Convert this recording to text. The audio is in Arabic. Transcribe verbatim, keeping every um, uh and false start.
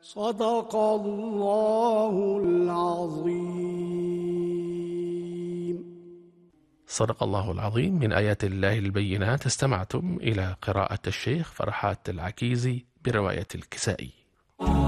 صدق الله العظيم. صدق الله العظيم. من آيات الله البينات استمعتم إلى قراءة الشيخ فرحات العكيزي برواية الكسائي.